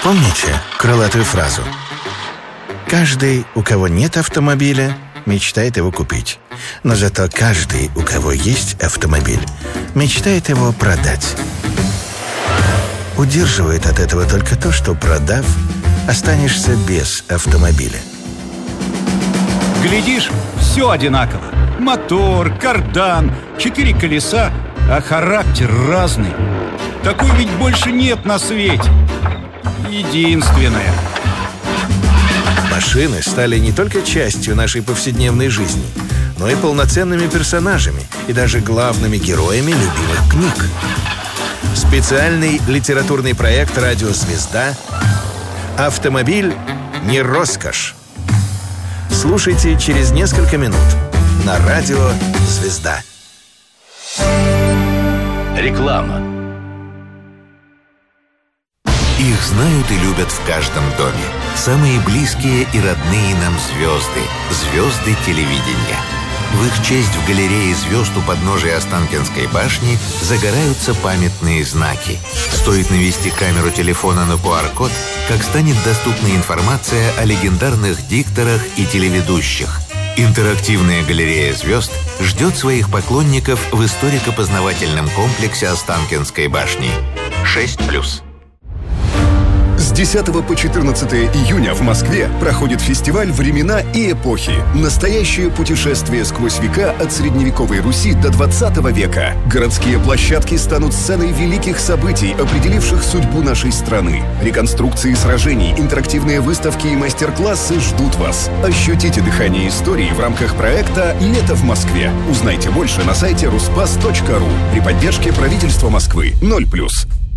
Помните крылатую фразу? Каждый, у кого нет автомобиля, мечтает его купить. Но зато каждый, у кого есть автомобиль, мечтает его продать. Удерживает от этого только то, что, продав, останешься без автомобиля. Глядишь, все одинаково. Мотор, кардан, 4 колеса, а характер разный. Такой ведь больше нет на свете. Единственное. Машины стали не только частью нашей повседневной жизни, но и полноценными персонажами и даже главными героями любимых книг. Специальный литературный проект «Радио Звезда» «Автомобиль не роскошь». Слушайте через несколько минут на «Радио Звезда». Реклама. Их знают и любят в каждом доме. Самые близкие и родные нам звезды. Звезды телевидения. В их честь в галерее звезд у подножия Останкинской башни загораются памятные знаки. Стоит навести камеру телефона на QR-код, как станет доступна информация о легендарных дикторах и телеведущих. Интерактивная галерея звезд ждет своих поклонников в историко-познавательном комплексе Останкинской башни. 6+. С 10 по 14 июня в Москве проходит фестиваль «Времена и эпохи». Настоящее путешествие сквозь века от средневековой Руси до 20 века. Городские площадки станут сценой великих событий, определивших судьбу нашей страны. Реконструкции сражений, интерактивные выставки и мастер-классы ждут вас. Ощутите дыхание истории в рамках проекта «Лето в Москве». Узнайте больше на сайте ruspas.ru при поддержке правительства Москвы. 0+.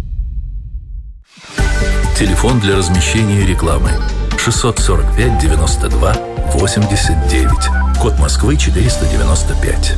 Телефон для размещения рекламы 645 92 89. Код Москвы 495.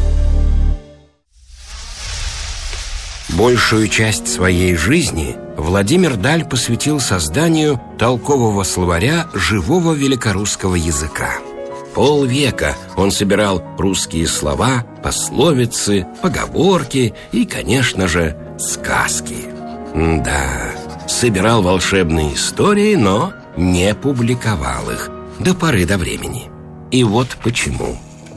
Большую часть своей жизни Владимир Даль посвятил созданию толкового словаря живого великорусского языка. Полвека он собирал русские слова, пословицы, поговорки и, конечно же, сказки. Да, собирал волшебные истории, но не публиковал их до поры до времени. И вот почему.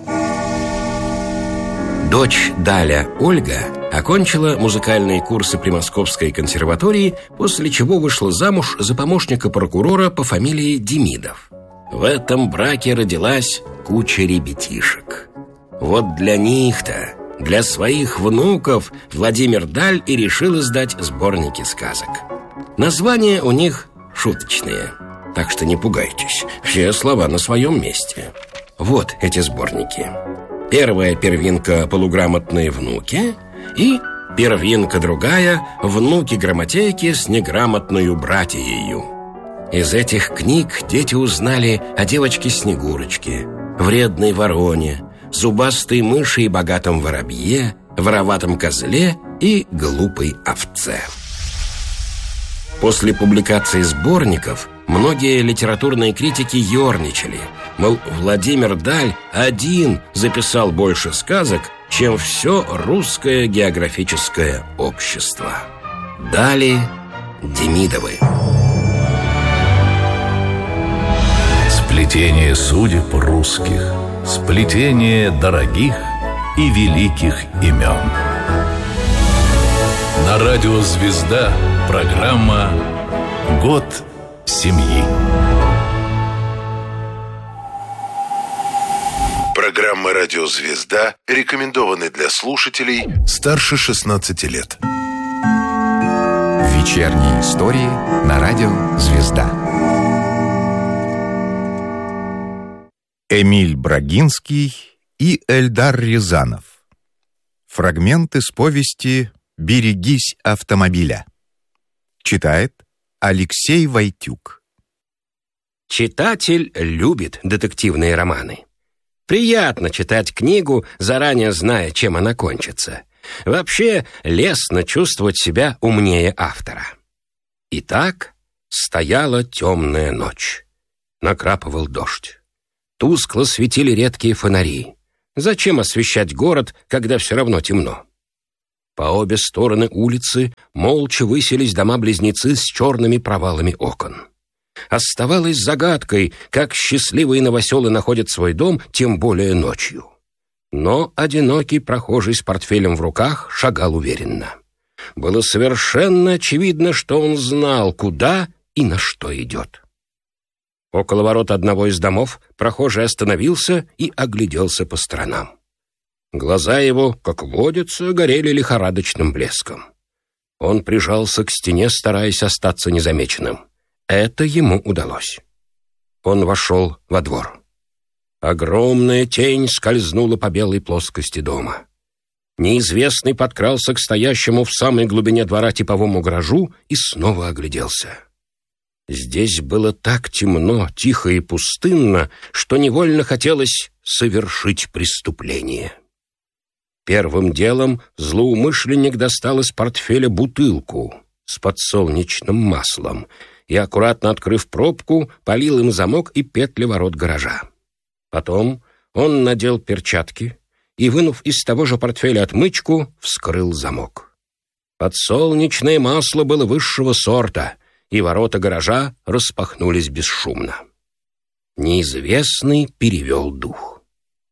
Дочь Даля, Ольга, окончила музыкальные курсы при Московской консерватории, после чего вышла замуж за помощника прокурора по фамилии Демидов. В этом браке родилась куча ребятишек. Вот для них-то, для своих внуков, Владимир Даль и решил издать сборники сказок. Названия у них шуточные, так что не пугайтесь, все слова на своем месте. Вот эти сборники. Первая первинка «Полуграмотные внуки» и первинка другая «Внуки-грамотейки с неграмотною братиею». Из этих книг дети узнали о девочке Снегурочке, вредной вороне, зубастой мыши и богатом воробье, вороватом козле и глупой овце. После публикации сборников многие литературные критики ерничали. Мол, Владимир Даль один записал больше сказок, чем все русское географическое общество. Дали Демидовы. Сплетение судеб русских, сплетение дорогих и великих имен. На радио «Звезда» программа «Год семьи». Программа «Радио Звезда» рекомендованы для слушателей старше 16 лет. Вечерние истории на радио «Звезда». Эмиль Брагинский и Эльдар Рязанов. Фрагмент из повести «Берегись автомобиля». Читает Алексей Войтюк. Читатель любит детективные романы. Приятно читать книгу, заранее зная, чем она кончится. Вообще, лестно чувствовать себя умнее автора. Итак, стояла темная ночь. Накрапывал дождь. Тускло светили редкие фонари. Зачем освещать город, когда все равно темно? По обе стороны улицы молча высились дома-близнецы с черными провалами окон. Оставалось загадкой, как счастливые новоселы находят свой дом, тем более ночью. Но одинокий прохожий с портфелем в руках шагал уверенно. Было совершенно очевидно, что он знал, куда и на что идет. Около ворот одного из домов прохожий остановился и огляделся по сторонам. Глаза его, как водится, горели лихорадочным блеском. Он прижался к стене, стараясь остаться незамеченным. Это ему удалось. Он вошел во двор. Огромная тень скользнула по белой плоскости дома. Неизвестный подкрался к стоящему в самой глубине двора типовому гаражу и снова огляделся. Здесь было так темно, тихо и пустынно, что невольно хотелось совершить преступление. Первым делом злоумышленник достал из портфеля бутылку с подсолнечным маслом и, аккуратно открыв пробку, полил им замок и петли ворот гаража. Потом он надел перчатки и, вынув из того же портфеля отмычку, вскрыл замок. Подсолнечное масло было высшего сорта, и ворота гаража распахнулись бесшумно. Неизвестный перевел дух.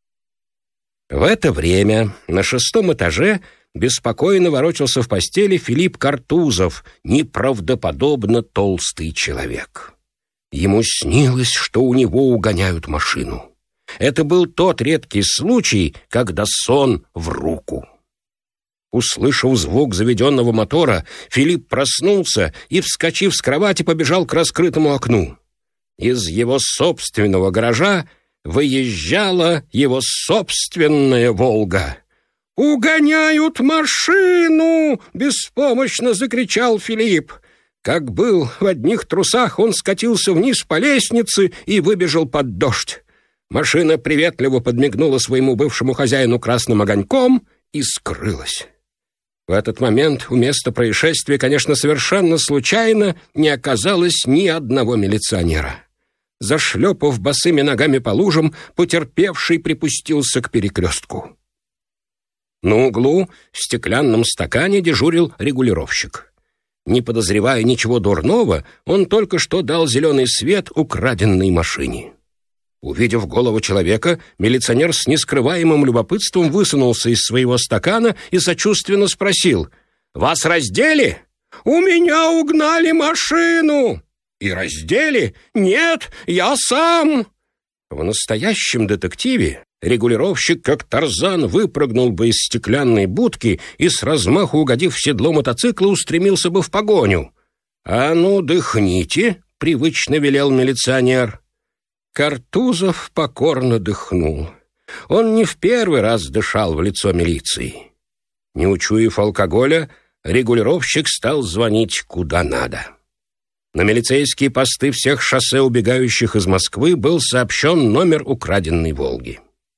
В это время на 6-м этаже беспокойно ворочался в постели Филипп Картузов, неправдоподобно толстый человек. Ему снилось, что у него угоняют машину. Это был тот редкий случай, когда сон в руку. Услышав звук заведенного мотора, Филипп проснулся и, вскочив с кровати, побежал к раскрытому окну. Из его собственного гаража выезжала его собственная «Волга». «Угоняют машину!» — беспомощно закричал Филипп. Как был в одних трусах, он скатился вниз по лестнице и выбежал под дождь. Машина приветливо подмигнула своему бывшему хозяину красным огоньком и скрылась. В этот момент у места происшествия, конечно, совершенно случайно не оказалось ни одного милиционера. Зашлепав босыми ногами по лужам, потерпевший припустился к перекрестку. На углу в стеклянном стакане дежурил регулировщик. Не подозревая ничего дурного, он только что дал зеленый свет украденной машине. Увидев голову человека, милиционер с нескрываемым любопытством высунулся из своего стакана и сочувственно спросил: «Вас раздели?» «У меня угнали машину!» «И раздели?» «Нет, я сам!» В настоящем детективе регулировщик, как Тарзан, выпрыгнул бы из стеклянной будки и, с размаху угодив в седло мотоцикла, устремился бы в погоню. «А ну, дыхните!» — привычно велел милиционер. Картузов покорно дыхнул. Он не в первый раз дышал в лицо милиции. Не учуяв алкоголя, регулировщик стал звонить куда надо. На милицейские посты всех шоссе, убегающих из Москвы, был сообщен номер украденной «Волги».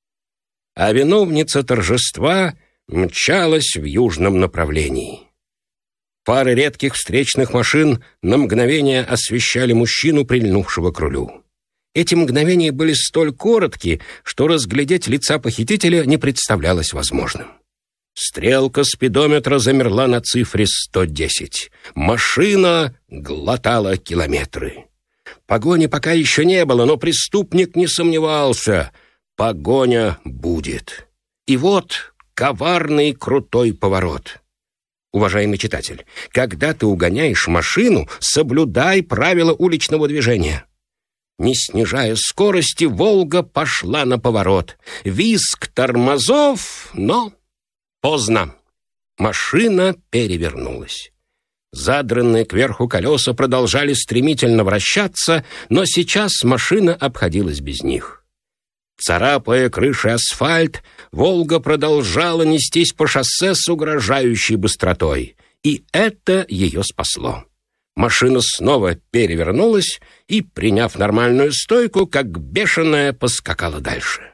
А виновница торжества мчалась в южном направлении. Пары редких встречных машин на мгновение освещали мужчину, прильнувшего к рулю. Эти мгновения были столь коротки, что разглядеть лица похитителя не представлялось возможным. Стрелка спидометра замерла на цифре 110. Машина глотала километры. Погони пока еще не было, но преступник не сомневался. Погоня будет. И вот коварный крутой поворот. Уважаемый читатель, когда ты угоняешь машину, соблюдай правила уличного движения. Не снижая скорости, «Волга» пошла на поворот. Визг тормозов, но поздно. Машина перевернулась. Задранные кверху колеса продолжали стремительно вращаться, но сейчас машина обходилась без них. Царапая крыши асфальт, «Волга» продолжала нестись по шоссе с угрожающей быстротой. И это ее спасло. Машина снова перевернулась и, приняв нормальную стойку, как бешеная, поскакала дальше.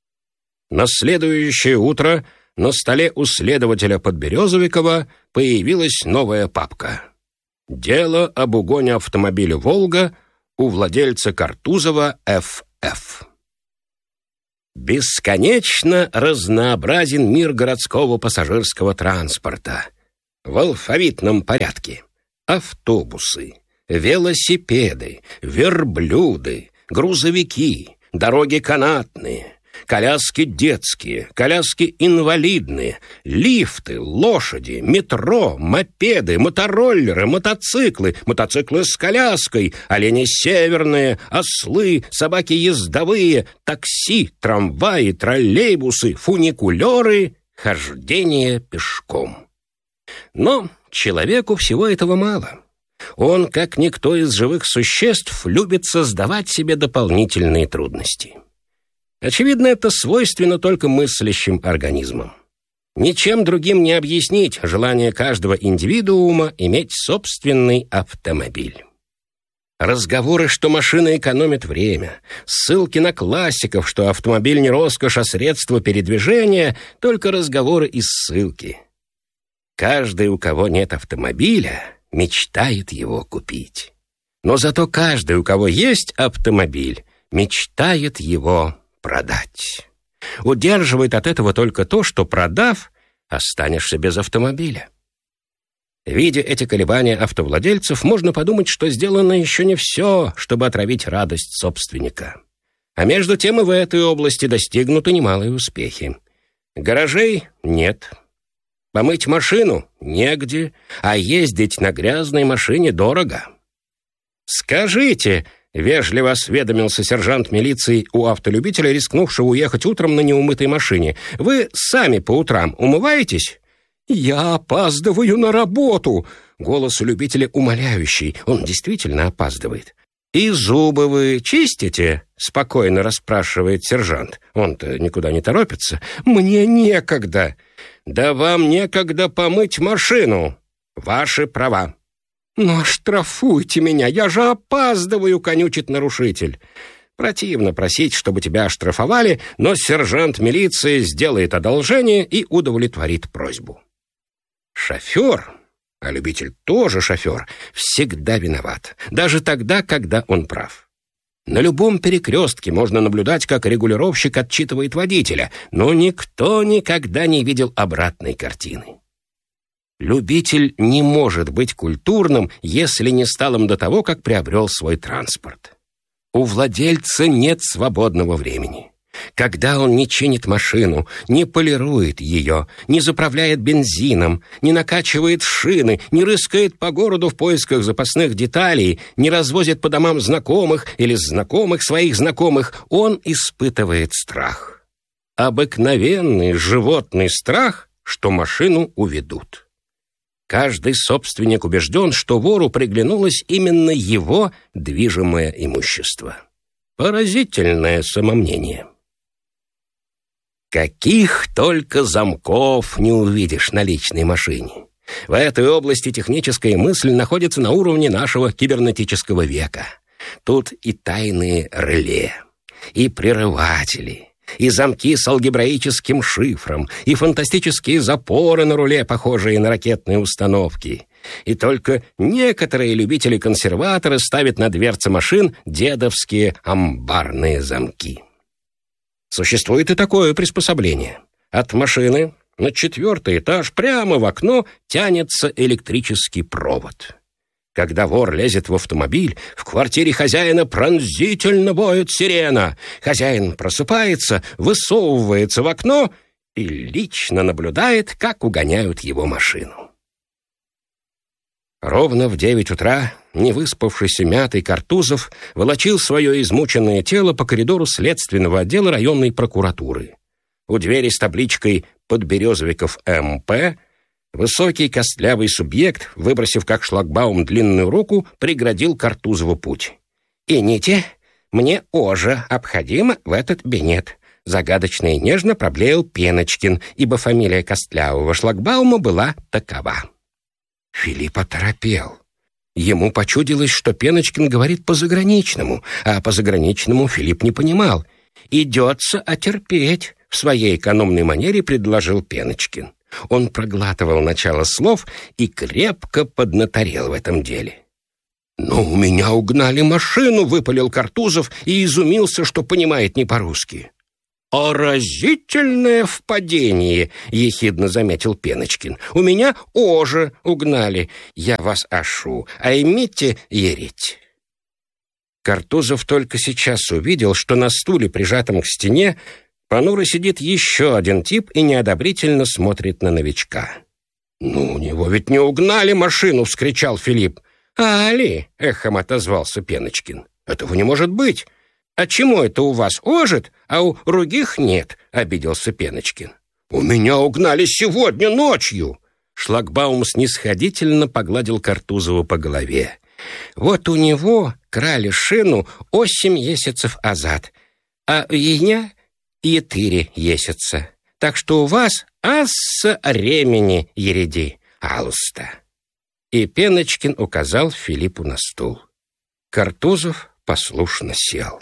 На следующее утро на столе у следователя Подберезовикова появилась новая папка. Дело об угоне автомобиля «Волга» у владельца Картузова Ф.Ф. Бесконечно разнообразен мир городского пассажирского транспорта. В алфавитном порядке: автобусы, велосипеды, верблюды, грузовики, дороги канатные, коляски детские, коляски инвалидные, лифты, лошади, метро, мопеды, мотороллеры, мотоциклы, мотоциклы с коляской, олени северные, ослы, собаки ездовые, такси, трамваи, троллейбусы, фуникулеры, хождение пешком. Но человеку всего этого мало. Он, как никто из живых существ, любит создавать себе дополнительные трудности. Очевидно, это свойственно только мыслящим организмам. Ничем другим не объяснить желание каждого индивидуума иметь собственный автомобиль. Разговоры, что машина экономит время, ссылки на классиков, что автомобиль не роскошь, а средство передвижения, только разговоры и ссылки. Каждый, у кого нет автомобиля, мечтает его купить. Но зато каждый, у кого есть автомобиль, мечтает его продать. Удерживает от этого только то, что, продав, останешься без автомобиля. Видя эти колебания автовладельцев, можно подумать, что сделано еще не все, чтобы отравить радость собственника. А между тем и в этой области достигнуты немалые успехи. Гаражей нет. Помыть машину негде, а ездить на грязной машине дорого. «Скажите», — вежливо осведомился сержант милиции у автолюбителя, рискнувшего уехать утром на неумытой машине, «вы сами по утрам умываетесь?» «Я опаздываю на работу!» Голос у любителя умоляющий, он действительно опаздывает. «И зубы вы чистите?» — спокойно расспрашивает сержант. Он-то никуда не торопится. «Мне некогда». «Да вам некогда помыть машину. Ваши права». «Но оштрафуйте меня, я же опаздываю», — конючит нарушитель. Противно просить, чтобы тебя оштрафовали, но сержант милиции сделает одолжение и удовлетворит просьбу. Шофер, а любитель тоже шофер, всегда виноват, даже тогда, когда он прав. На любом перекрестке можно наблюдать, как регулировщик отчитывает водителя, но никто никогда не видел обратной картины. Любитель не может быть культурным, если не стал им до того, как приобрел свой транспорт. У владельца нет свободного времени. Когда он не чинит машину, не полирует ее, не заправляет бензином, не накачивает шины, не рыскает по городу в поисках запасных деталей, не развозит по домам знакомых или знакомых своих знакомых, он испытывает страх. Обыкновенный животный страх, что машину уведут. Каждый собственник убежден, что вору приглянулось именно его движимое имущество. Поразительное самомнение. Каких только замков не увидишь на личной машине. В этой области техническая мысль находится на уровне нашего кибернетического века. Тут и тайные реле, и прерыватели, и замки с алгебраическим шифром, и фантастические запоры на руле, похожие на ракетные установки. И только некоторые любители-консерваторы ставят на дверцы машин дедовские амбарные замки. Существует и такое приспособление. От машины на 4-й этаж прямо в окно тянется электрический провод. Когда вор лезет в автомобиль, в квартире хозяина пронзительно воет сирена. Хозяин просыпается, высовывается в окно и лично наблюдает, как угоняют его машину. Ровно в 9 утра невыспавшийся мятый Картузов волочил свое измученное тело по коридору следственного отдела районной прокуратуры. У двери с табличкой «Подберезовиков МП» высокий костлявый субъект, выбросив как шлагбаум длинную руку, преградил Картузову путь. «Ините, мне оже обходимо в этот бенет», загадочно и нежно проблеял Пеночкин, ибо фамилия костлявого шлагбаума была такова. Филипп оторопел. Ему почудилось, что Пеночкин говорит по-заграничному, а по-заграничному Филипп не понимал. «Идется отерпеть», — в своей экономной манере предложил Пеночкин. Он проглатывал начало слов и крепко поднаторел в этом деле. «Но у меня угнали машину», — выпалил Картузов и изумился, что понимает не по-русски. «Разительное впадение», — ехидно заметил Пеночкин. «У меня оже угнали. Я вас ашу, а имите ереть». Картузов только сейчас увидел, что на стуле, прижатом к стене, понуро сидит еще один тип и неодобрительно смотрит на новичка. «Ну, у него ведь не угнали машину!» — вскричал Филипп. «Али!» — эхом отозвался Пеночкин. «Этого не может быть! А чему это у вас ожит, а у других нет?» — обиделся Пеночкин. «У меня угнали сегодня ночью!» Шлагбаум снисходительно погладил Картузова по голове. «Вот у него крали шину 8 месяцев назад, а у меня 4 месяца. Так что у вас ас ремени ереди, алуста». И Пеночкин указал Филиппу на стул. Картузов послушно сел.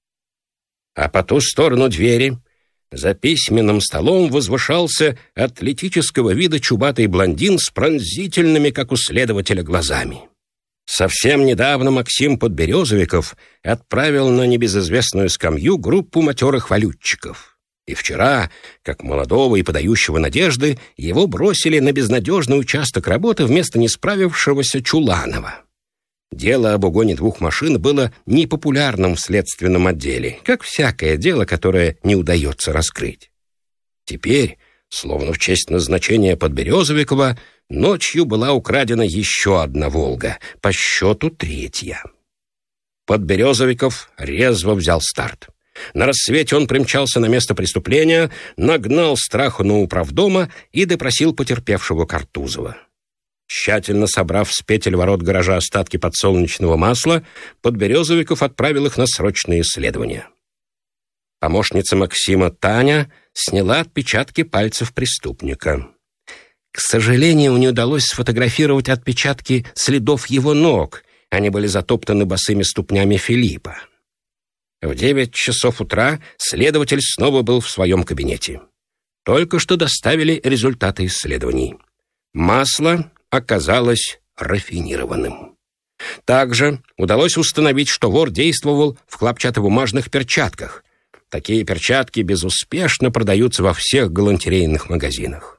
А по ту сторону двери, за письменным столом, возвышался атлетического вида чубатый блондин с пронзительными, как у следователя, глазами. Совсем недавно Максим Подберезовиков отправил на небезызвестную скамью группу матерых валютчиков. И вчера, как молодого и подающего надежды, его бросили на безнадежный участок работы вместо несправившегося Чуланова. Дело об угоне 2 машин было непопулярным в следственном отделе, как всякое дело, которое не удается раскрыть. Теперь, словно в честь назначения Подберезовикова, ночью была украдена еще одна «Волга», по счету 3-я. Подберезовиков резво взял старт. На рассвете он примчался на место преступления, нагнал страху на управдома и допросил потерпевшего Картузова. Тщательно собрав с петель ворот гаража остатки подсолнечного масла, Подберезовиков отправил их на срочные исследования. Помощница Максима Таня сняла отпечатки пальцев преступника. К сожалению, не удалось сфотографировать отпечатки следов его ног. Они были затоптаны босыми ступнями Филиппа. В 9 часов утра следователь снова был в своем кабинете. Только что доставили результаты исследований. Масло оказалось рафинированным. Также удалось установить, что вор действовал в хлопчатобумажных перчатках. Такие перчатки безуспешно продаются во всех галантерейных магазинах.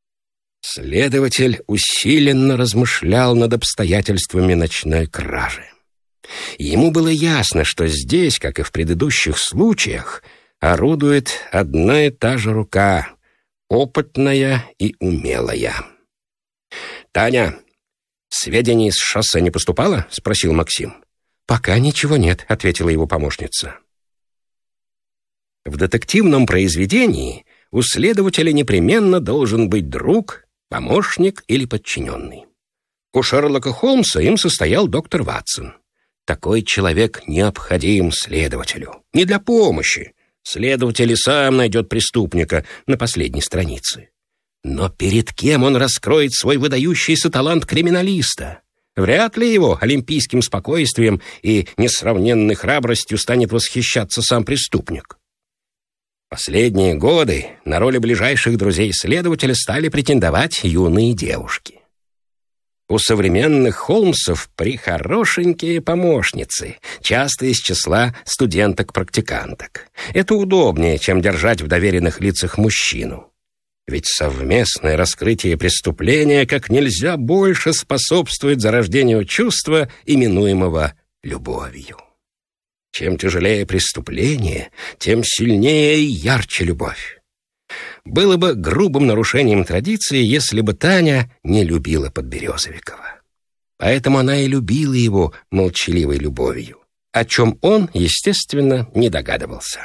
Следователь усиленно размышлял над обстоятельствами ночной кражи. Ему было ясно, что здесь, как и в предыдущих случаях, орудует одна и та же рука, опытная и умелая. «Таня, сведений с шоссе не поступало?» — спросил Максим. «Пока ничего нет», — ответила его помощница. В детективном произведении у следователя непременно должен быть друг, помощник или подчиненный. У Шерлока Холмса им состоял доктор Ватсон. Такой человек необходим следователю. Не для помощи. Следователь и сам найдет преступника на последней странице. Но перед кем он раскроет свой выдающийся талант криминалиста? Вряд ли его олимпийским спокойствием и несравненной храбростью станет восхищаться сам преступник. Последние годы на роли ближайших друзей следователя стали претендовать юные девушки. У современных Холмсов прихорошенькие помощницы, часто из числа студенток-практиканток. Это удобнее, чем держать в доверенных лицах мужчину. Ведь совместное раскрытие преступления как нельзя больше способствует зарождению чувства, именуемого любовью. Чем тяжелее преступление, тем сильнее и ярче любовь. Было бы грубым нарушением традиции, если бы Таня не любила Подберезовикова. Поэтому она и любила его молчаливой любовью, о чем он, естественно, не догадывался.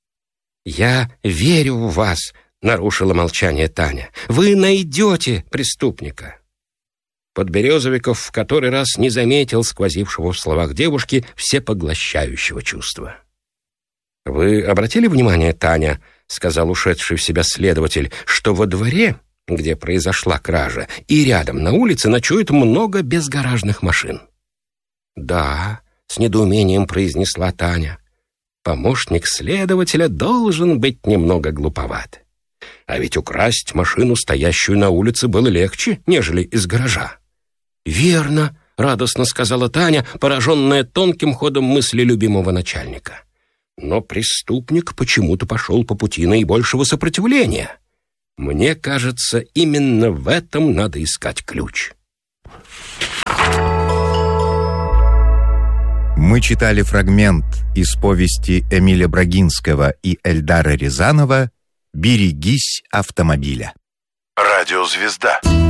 «Я верю в вас», — нарушила молчание Таня. «Вы найдете преступника». Подберезовиков в который раз не заметил сквозившего в словах девушки всепоглощающего чувства. «Вы обратили внимание, Таня, — сказал ушедший в себя следователь, — что во дворе, где произошла кража, и рядом на улице ночует много безгаражных машин?» «Да», — с недоумением произнесла Таня. «Помощник следователя должен быть немного глуповат. А ведь украсть машину, стоящую на улице, было легче, нежели из гаража». «Верно», — радостно сказала Таня, пораженная тонким ходом мысли любимого начальника. Но преступник почему-то пошел по пути наибольшего сопротивления. Мне кажется, именно в этом надо искать ключ. Мы читали фрагмент из повести Эмиля Брагинского и Эльдара Рязанова «Берегись автомобиля». Радиозвезда.